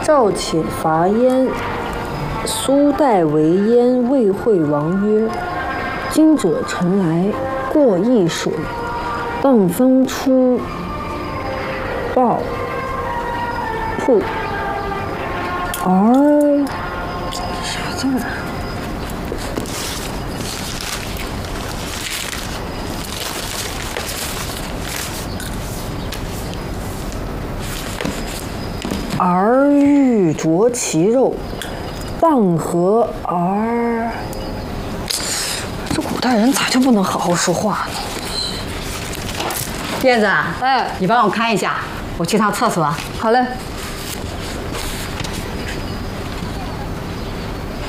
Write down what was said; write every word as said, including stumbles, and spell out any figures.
赵且伐燕。苏代为燕，魏惠王曰：“今者臣来，过易水，迨风出暴瀑，而啥字儿？而欲啄其肉。”蚌河而，这古代人咋就不能好好说话呢？ 燕子， 哎， 你帮我看一下，我去趟厕所。 好嘞。